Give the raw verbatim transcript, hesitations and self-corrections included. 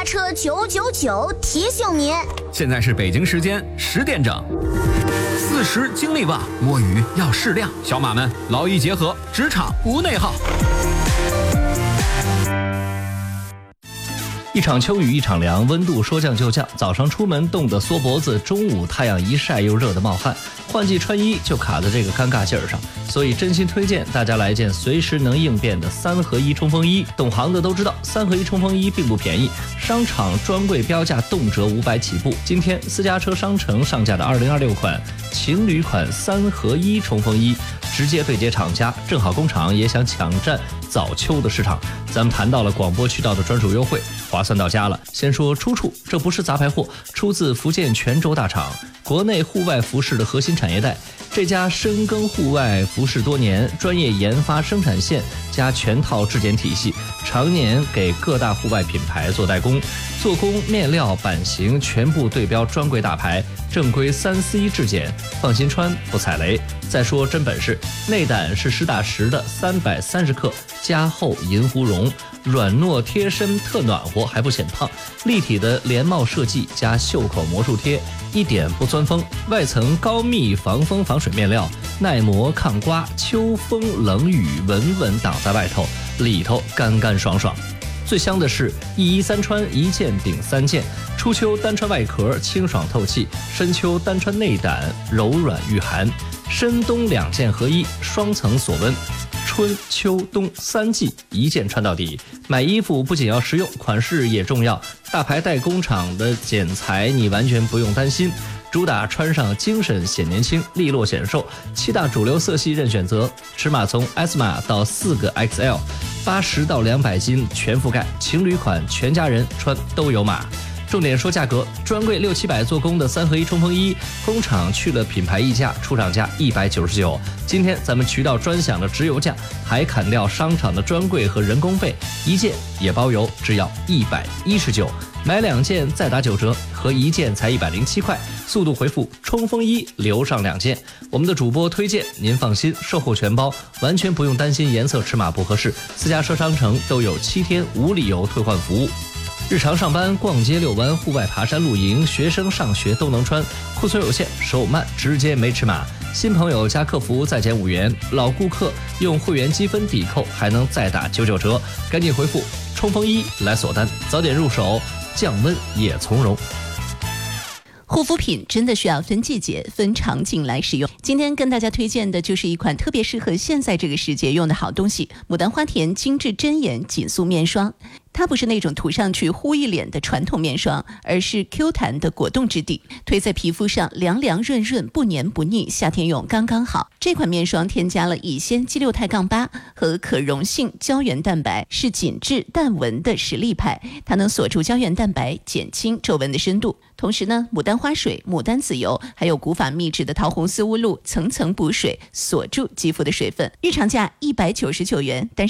家车九九九提醒您， 现在是北京时间十点整。四十精力旺，摸鱼要适量，小马们劳逸结合，职场无内耗。 一场秋雨一场凉，温度说降就降，早上出门冻得缩脖子，中午太阳一晒又热得冒汗，换季穿衣就卡在这个尴尬劲儿上，所以真心推荐大家来一件随时能应变的三合一冲锋衣。懂行的都知道，三合一冲锋衣并不便宜，商场专柜标价动辄五百起步。今天私家车商城上架的二零二六款情侣款三合一冲锋衣，直接对接厂家，正好工厂也想抢占早秋的市场。咱们谈到了广播渠道的专属优惠，划算到家了。先说出处，这不是杂牌货，出自福建泉州大厂，国内户外服饰的核心产业带。这家深耕户外服饰多年，专业研发生产线加全套质检体系，常年给各大户外品牌做代工，做工、面料、版型全部对标专柜大牌，正规三 C 质检，放心穿不踩雷。再说真本事，内胆是实打实的三百三十克加厚银狐绒，软糯贴身特暖和还不显胖，立体的连帽设计加袖口魔术贴，一点不钻风，外层高密防风防水面料，耐磨抗刮，秋风冷雨稳稳挡在外头，里头干干爽爽。最香的是一衣三穿，一件顶三件，初秋单穿外壳清爽透气，深秋单穿内胆柔软御寒，深冬两件合一，双层锁温，春秋冬三季一件穿到底。买衣服不仅要实用，款式也重要，大牌代工厂的剪裁你完全不用担心，主打穿上精神显年轻，利落显瘦，七大主流色系任选择，尺码从 S 码到四个 X L， 八十到两百斤全覆盖，情侣款全家人穿都有码。重点说价格，专柜六七百做工的三合一冲锋衣，工厂去了品牌溢价，出厂价一百九十九。今天咱们渠道专享的直邮价，还砍掉商场的专柜和人工费，一件也包邮，只要一百一十九。买两件再打九折，合一件才一百零七块。速度回复冲锋衣留上两件，我们的主播推荐，您放心，售后全包，完全不用担心颜色尺码不合适。私家车商城都有七天无理由退换服务。日常上班、逛街、遛弯、户外爬山、露营，学生上学都能穿。库存有限，手慢直接没尺码。新朋友加客服再减五元，老顾客用会员积分抵扣还能再打九九折。赶紧回复冲锋衣来锁单，早点入手，降温也从容。 护肤品真的需要分季节、分场景来使用。今天跟大家推荐的就是一款特别适合现在这个时节用的好东西——牡丹花田精致针眼紧塑面霜。它不是那种涂上去糊一脸的传统面霜，而是 Q 弹的果冻质地，推在皮肤上凉凉润润，不黏不腻，夏天用刚刚好。这款面霜添加了乙酰基六肽杠八和可溶性胶原蛋白，是紧致淡纹的实力派，它能锁住胶原蛋白，减轻皱纹的深度。同时呢，牡丹花水、牡丹籽油还有古法秘制的桃红丝乌露层层补水，锁住肌肤的水分。日常价一百九十九元，但是